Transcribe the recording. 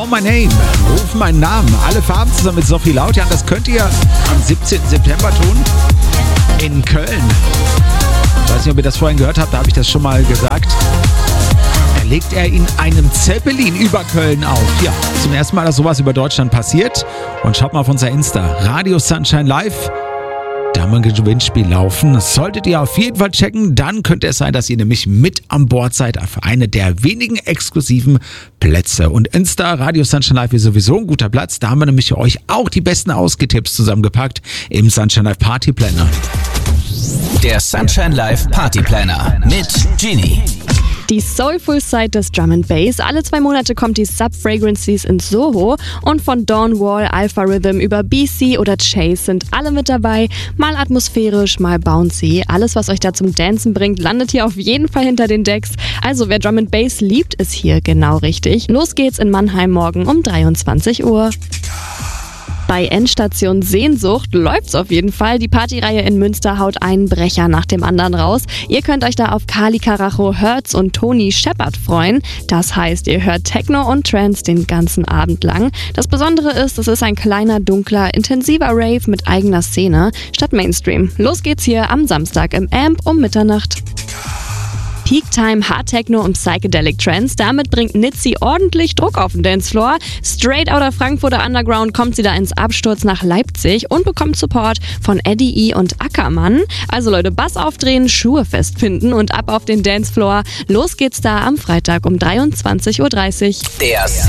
My Name, ruf meinen Namen. Alle Farben zusammen mit Sophie Lautian. Das könnt ihr am 17. September tun in Köln. Ich weiß nicht, ob ihr das vorhin gehört habt, da habe ich das schon mal gesagt. Da legt er in einem Zeppelin über Köln auf. Ja, zum ersten Mal, dass sowas über Deutschland passiert. Und schaut mal auf unser Insta, Radio Sunshine Live. Da haben wir ein Gewinnspiel laufen. Das solltet ihr auf jeden Fall checken. Dann könnte es sein, dass ihr nämlich mit an Bord seid für eine der wenigen exklusiven Plätze. Und Insta, Radio Sunshine Live ist sowieso ein guter Platz. Da haben wir nämlich für euch auch die besten Ausgetipps zusammengepackt im Sunshine Live Party Planner. Der Sunshine Live Party Planner mit Genie. Die Soulful Side des Drum & Bass. Alle 2 Monate kommt die Sub-Fragrancies ins Soho und von Dawn Wall, Alpha Rhythm über BC oder Chase sind alle mit dabei. Mal atmosphärisch, mal bouncy. Alles, was euch da zum Dancen bringt, landet hier auf jeden Fall hinter den Decks. Also wer Drum & Bass liebt, ist hier genau richtig. Los geht's in Mannheim morgen um 23 Uhr. Bei Endstation Sehnsucht läuft's auf jeden Fall. Die Partyreihe in Münster haut einen Brecher nach dem anderen raus. Ihr könnt euch da auf Kali Karacho, Hertz und Tony Shepard freuen. Das heißt, ihr hört Techno und Trance den ganzen Abend lang. Das Besondere ist, es ist ein kleiner, dunkler, intensiver Rave mit eigener Szene statt Mainstream. Los geht's hier am Samstag im Amp um Mitternacht. Peak Time, Hard Techno und Psychedelic Trance. Damit bringt Nitzy ordentlich Druck auf den Dancefloor. Straight outer Frankfurter Underground kommt sie da ins Absturz nach Leipzig und bekommt Support von Eddie E. und Ackermann. Also Leute, Bass aufdrehen, Schuhe festfinden und ab auf den Dancefloor. Los geht's da am Freitag um 23.30 Uhr. Der